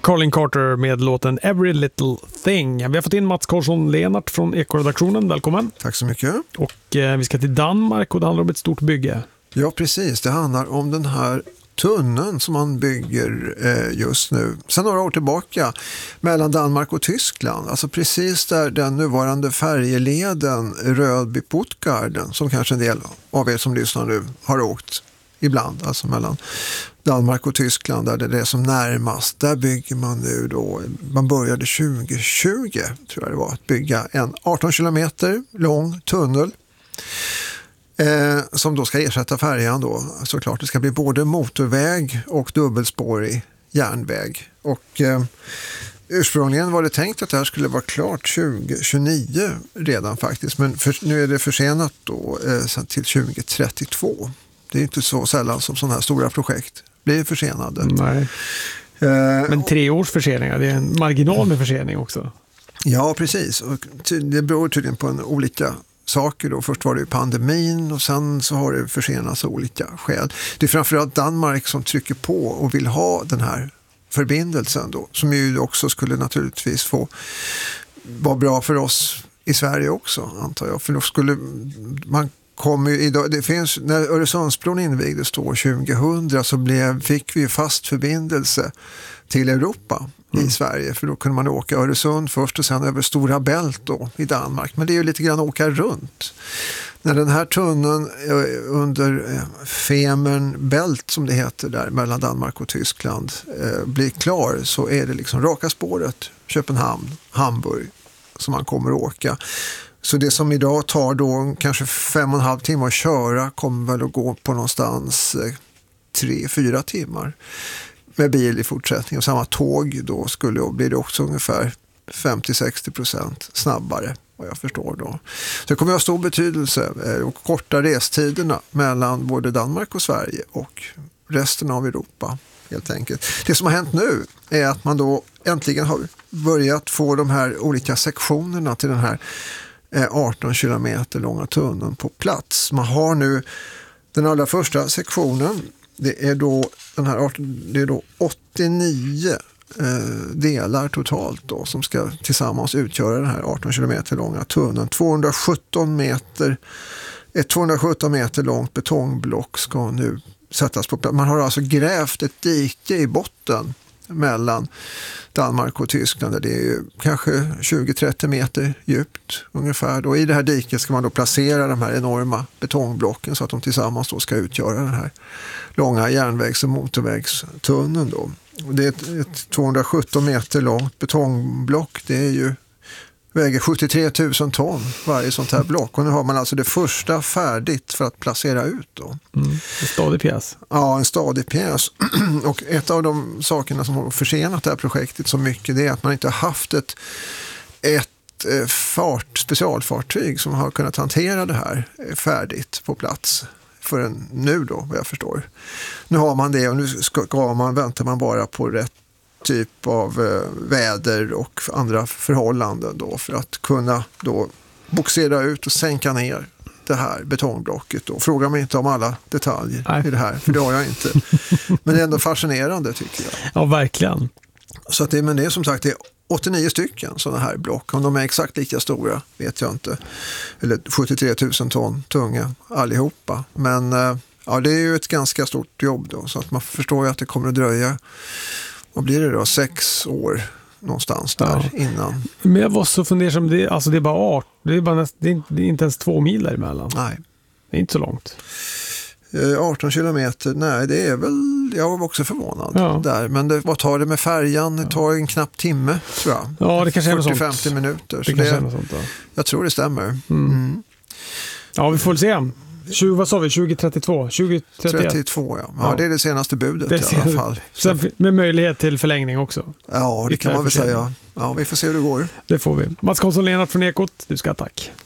Colin Carter med låten Every Little Thing. Vi har fått in Mats Karlsson-Lenart från Ekoredaktionen. Välkommen. Tack så mycket. Och vi ska till Danmark och det handlar om ett stort bygge. Ja, precis. Det handlar om den här tunneln som man bygger just nu. Sen några år tillbaka mellan Danmark och Tyskland. Alltså precis där den nuvarande färjeleden Rödby-Puttgarden, som kanske en del av er som lyssnar nu har åkt ibland. Alltså mellan Danmark och Tyskland där det är som närmast. Där bygger man nu då, man började 2020 tror jag det var, att bygga en 18 kilometer lång tunnel. Som då ska ersätta färjan då. Såklart det ska bli både motorväg och dubbelspårig järnväg. Och ursprungligen var det tänkt att det här skulle vara klart 2029 redan faktiskt. Men nu är det försenat då till 2032. Det är inte så sällan som sådana här stora projekt blir försenade. Nej. Men 3 års förseningar, det är en marginal med försening också. Ja, precis. Och det beror tydligen på olika saker då. Först var det ju pandemin och sen så har det försenats av olika skäl. Det är framförallt Danmark som trycker på och vill ha den här förbindelsen då, som ju också skulle naturligtvis få vara bra för oss i Sverige också, antar jag. För då skulle man kommer ju idag, det finns, när Öresundsbron invigdes då 2000 så fick vi fast förbindelse till Europa i Sverige, för då kunde man åka Öresund först och sen över Stora Bält då i Danmark. Men det är ju lite grann åka runt. När den här tunneln under Femern Bält som det heter där mellan Danmark och Tyskland blir klar, så är det liksom raka spåret Köpenhamn, Hamburg som man kommer att åka. Så det som idag tar då kanske 5,5 timmar att köra kommer väl att gå på någonstans 3-4 timmar med bil i fortsättning. Och samma tåg då blir det också ungefär 50-60% snabbare, vad jag förstår då. Så det kommer att ha stor betydelse och korta restiderna mellan både Danmark och Sverige och resten av Europa helt enkelt. Det som har hänt nu är att man då äntligen har börjat få de här olika sektionerna till den här 18 kilometer långa tunneln på plats. Man har nu den allra första sektionen, det är då 89 delar totalt då, som ska tillsammans utgöra den här 18 kilometer långa tunneln. 217 meter långt betongblock ska nu sättas på plats. Man har alltså grävt ett dike i botten mellan Danmark och Tyskland där det är ju kanske 20-30 meter djupt ungefär. Då i det här diket ska man då placera de här enorma betongblocken så att de tillsammans då ska utgöra den här långa järnvägs- och motorvägstunneln då. Och det är ett 217 meter långt betongblock. Det väger 73 000 ton varje sånt här block. Och nu har man alltså det första färdigt för att placera ut då. En stadig pjäs. Ja, en stadig pjäs. Och ett av de sakerna som har försenat det här projektet så mycket, det är att man inte har haft ett specialfartyg som har kunnat hantera det här färdigt på plats förrän nu då, vad jag förstår. Nu har man det och nu väntar man bara på rätt typ av väder och andra förhållanden då för att kunna då boxera ut och sänka ner det här betongblocket då. Fråga mig inte om alla detaljer i det här, för det har jag inte. Men det är ändå fascinerande tycker jag. Ja, verkligen. Så att det är som sagt det är 89 stycken sådana här block. Om de är exakt lika stora vet jag inte. Eller 73 000 ton tunga allihopa. Men ja, det är ju ett ganska stort jobb då, så att man förstår ju att det kommer att dröja. Vad blir det då? 6 år någonstans där innan. Men jag var så fundersam, det är bara det är inte ens 2 mil däremellan. Nej. Det är inte så långt. 18 kilometer, nej det är väl, jag var också förvånad där. Men vad tar det med färjan? Det tar en knapp timme tror jag. Ja, det kanske är 40-50 minuter. Det kanske är något sånt då. Jag tror det stämmer. Ja, vi får väl se. 2032? 2032, ja. Det är det senaste budet i alla fall. Sen med möjlighet till förlängning också. Ja, det kan man väl säga. Ja, vi får se hur det går. Det får vi. Mats Karlsson-Lenart från Ekot, du ska tack.